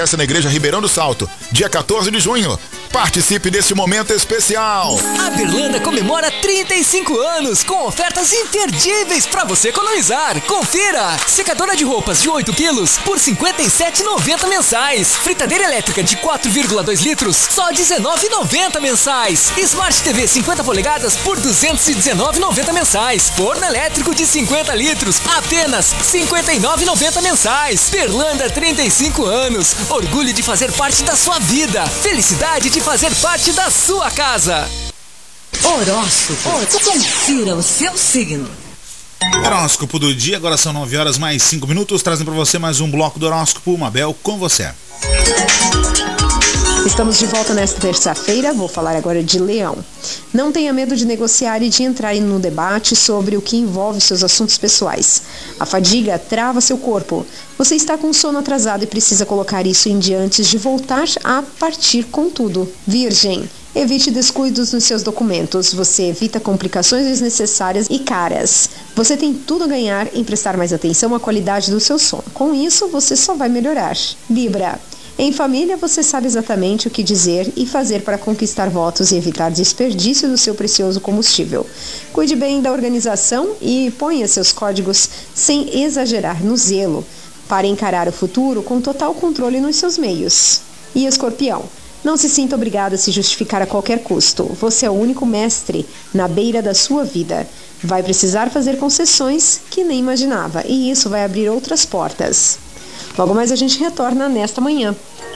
Na Igreja Ribeirão do Salto, dia 14 de junho. Participe desse momento especial. A Berlanda comemora 35 anos com ofertas imperdíveis para você economizar. Confira! Secadora de roupas de 8 quilos por R$ 57,90 mensais. Fritadeira elétrica de 4,2 litros, só R$ 19,90 mensais. Smart TV 50 polegadas por R$ 219,90 mensais. Forno elétrico de 50 litros, apenas R$ 59,90 mensais. Berlanda, 35 anos. Orgulho de fazer parte da sua vida. Felicidade de fazer parte da sua casa. Horóscopo. Confira o seu signo. Horóscopo do dia, agora são 9 horas mais 5 minutos, trazendo para você mais um bloco do horóscopo. Mabel, com você. Estamos de volta nesta terça-feira, vou falar agora de Leão. Não tenha medo de negociar e de entrar no debate sobre o que envolve seus assuntos pessoais. A fadiga trava seu corpo. Você está com sono atrasado e precisa colocar isso em dia antes de voltar a partir com tudo. Virgem. Evite descuidos nos seus documentos. Você evita complicações desnecessárias e caras. Você tem tudo a ganhar em prestar mais atenção à qualidade do seu sono. Com isso, você só vai melhorar. Libra. Em família, você sabe exatamente o que dizer e fazer para conquistar votos e evitar desperdício do seu precioso combustível. Cuide bem da organização e ponha seus códigos sem exagerar no zelo, para encarar o futuro com total controle nos seus meios. E Escorpião, não se sinta obrigado a se justificar a qualquer custo. Você é o único mestre na beira da sua vida. Vai precisar fazer concessões que nem imaginava, e isso vai abrir outras portas. Logo mais a gente retorna nesta manhã.